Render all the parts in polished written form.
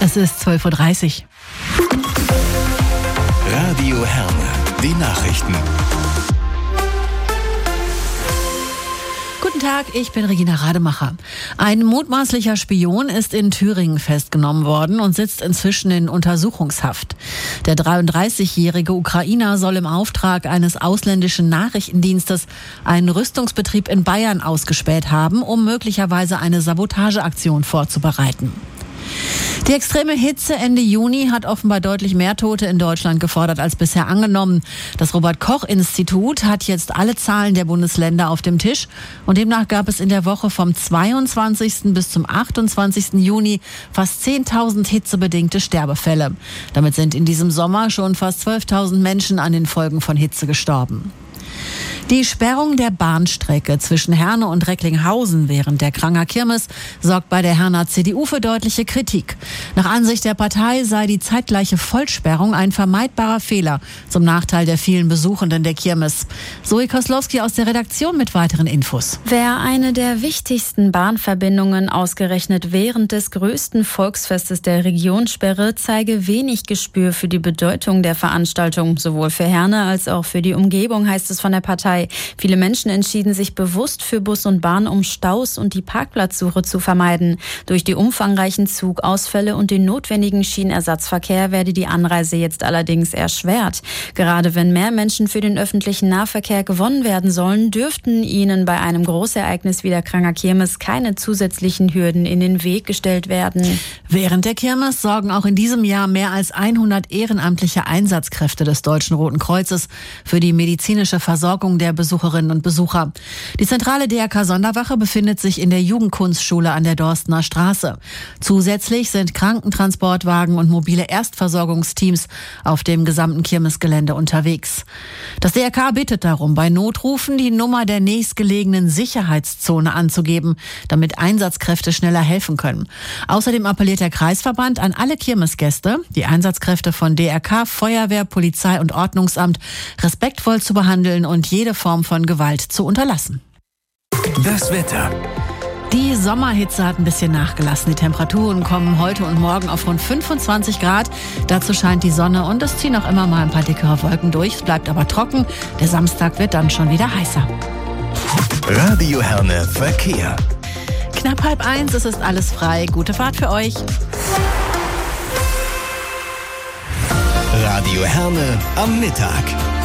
Es ist 12:30 Uhr. Radio Herne, die Nachrichten. Guten Tag, ich bin Regina Rademacher. Ein mutmaßlicher Spion ist in Thüringen festgenommen worden und sitzt inzwischen in Untersuchungshaft. Der 33-jährige Ukrainer soll im Auftrag eines ausländischen Nachrichtendienstes einen Rüstungsbetrieb in Bayern ausgespäht haben, um möglicherweise eine Sabotageaktion vorzubereiten. Die extreme Hitze Ende Juni hat offenbar deutlich mehr Tote in Deutschland gefordert als bisher angenommen. Das Robert-Koch-Institut hat jetzt alle Zahlen der Bundesländer auf dem Tisch und demnach gab es in der Woche vom 22. bis zum 28. Juni fast 10.000 hitzebedingte Sterbefälle. Damit sind in diesem Sommer schon fast 12.000 Menschen an den Folgen von Hitze gestorben. Die Sperrung der Bahnstrecke zwischen Herne und Recklinghausen während der Kranger Kirmes sorgt bei der Herner CDU für deutliche Kritik. Nach Ansicht der Partei sei die zeitgleiche Vollsperrung ein vermeidbarer Fehler zum Nachteil der vielen Besuchenden der Kirmes. Zoe Koslowski aus der Redaktion mit weiteren Infos. Wer eine der wichtigsten Bahnverbindungen ausgerechnet während des größten Volksfestes der Region sperre, zeige wenig Gespür für die Bedeutung der Veranstaltung, sowohl für Herne als auch für die Umgebung, heißt es von der Partei. Viele Menschen entschieden sich bewusst für Bus und Bahn, um Staus und die Parkplatzsuche zu vermeiden. Durch die umfangreichen Zugausfälle und den notwendigen Schienenersatzverkehr werde die Anreise jetzt allerdings erschwert. Gerade wenn mehr Menschen für den öffentlichen Nahverkehr gewonnen werden sollen, dürften ihnen bei einem Großereignis wie der Kranger Kirmes keine zusätzlichen Hürden in den Weg gestellt werden. Während der Kirmes sorgen auch in diesem Jahr mehr als 100 ehrenamtliche Einsatzkräfte des Deutschen Roten Kreuzes für die medizinische Versorgung der Besucherinnen und Besucher. Die zentrale DRK-Sonderwache befindet sich in der Jugendkunstschule an der Dorstener Straße. Zusätzlich sind Krankentransportwagen und mobile Erstversorgungsteams auf dem gesamten Kirmesgelände unterwegs. Das DRK bittet darum, bei Notrufen die Nummer der nächstgelegenen Sicherheitszone anzugeben, damit Einsatzkräfte schneller helfen können. Außerdem appelliert der Kreisverband an alle Kirmesgäste, die Einsatzkräfte von DRK, Feuerwehr, Polizei und Ordnungsamt respektvoll zu behandeln und jede Form von Gewalt zu unterlassen. Das Wetter. Die Sommerhitze hat ein bisschen nachgelassen. Die Temperaturen kommen heute und morgen auf rund 25 Grad. Dazu scheint die Sonne und es ziehen auch immer mal ein paar dickere Wolken durch. Es bleibt aber trocken. Der Samstag wird dann schon wieder heißer. Radio Herne Verkehr. Knapp 12:30, es ist alles frei. Gute Fahrt für euch. Radio Herne am Mittag.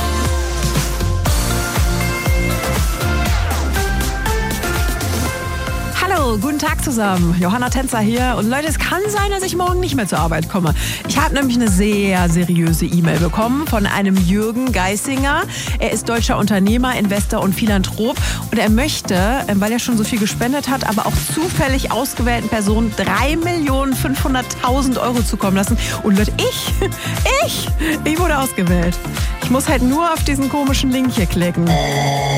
Hallo, guten Tag zusammen. Johanna Tänzer hier. Und Leute, es kann sein, dass ich morgen nicht mehr zur Arbeit komme. Ich habe nämlich eine sehr seriöse E-Mail bekommen von einem Jürgen Geisinger. Er ist deutscher Unternehmer, Investor und Philanthrop. Und er möchte, weil er schon so viel gespendet hat, aber auch zufällig ausgewählten Personen 3.500.000 € zukommen lassen. Und Leute, ich wurde ausgewählt. Ich muss halt nur auf diesen komischen Link hier klicken.